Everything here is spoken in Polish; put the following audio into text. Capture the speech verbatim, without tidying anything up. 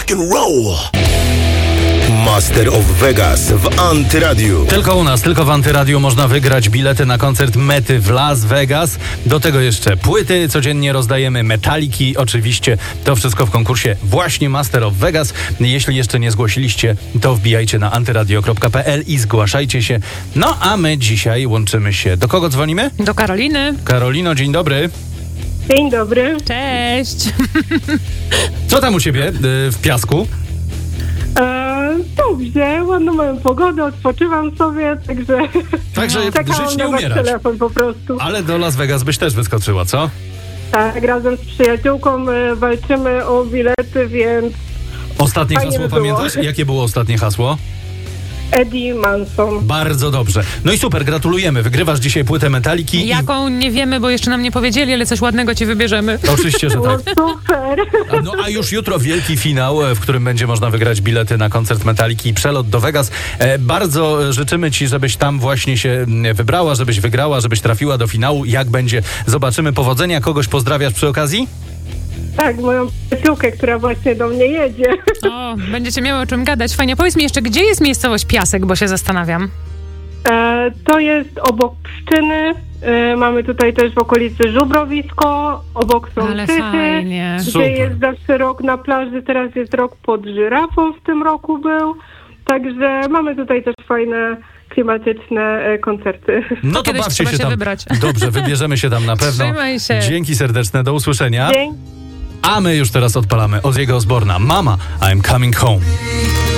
rock and roll. Master of Vegas w Antyradiu. Tylko u nas, tylko w Antyradiu można wygrać bilety na koncert Mety w Las Vegas. Do tego jeszcze płyty, codziennie rozdajemy, Metaliki, oczywiście. To wszystko w konkursie właśnie Master of Vegas. Jeśli jeszcze nie zgłosiliście, to wbijajcie na antyradio kropka pe el i zgłaszajcie się. No a my dzisiaj łączymy się. Do kogo dzwonimy? Do Karoliny. Karolino, dzień dobry. Dzień dobry. Cześć. Co tam u ciebie yy, w piasku? E, dobrze, ładną mamy pogodę, odpoczywam sobie, także... Także czekałam żyć nie na wasz umierać. telefon po prostu. Ale do Las Vegas byś też wyskoczyła, co? Tak, razem z przyjaciółką e, walczymy o bilety, więc Ostatnie Fajnie hasło by było. pamiętasz? Jakie było ostatnie hasło? Eddie Manson. Bardzo dobrze. No i super, gratulujemy. Wygrywasz dzisiaj płytę Metaliki. Jaką nie wiemy, bo jeszcze nam nie powiedzieli, ale coś ładnego ci wybierzemy. I... Oczywiście, że No tak. super. A, no a już jutro wielki finał, w którym będzie można wygrać bilety na koncert Metaliki i przelot do Vegas. E, bardzo życzymy ci, żebyś tam właśnie się wybrała, żebyś wygrała, żebyś trafiła do finału. Jak będzie? Zobaczymy. Powodzenia. Kogoś pozdrawiasz przy okazji? Tak, moją przyjaciółkę, która właśnie do mnie jedzie. O, będziecie miały o czym gadać. Fajnie. Powiedz mi jeszcze, gdzie jest miejscowość Piasek, bo się zastanawiam. E, to jest obok Pszczyny. E, mamy tutaj też w okolicy Żubrowisko. Obok są Ale Tychy, fajnie. gdzie Super. jest zawsze rok na plaży. Teraz jest rok pod żyrafą w tym roku był. Także mamy tutaj też fajne, klimatyczne e, koncerty. No To to kiedyś bawcie trzeba się się tam. wybrać. Dobrze, wybierzemy się tam na pewno. Trzymaj się. Dzięki serdeczne, do usłyszenia. Dzięki. A my już teraz odpalamy Ozzy'ego Osbourne'a. Mama, I'm coming home.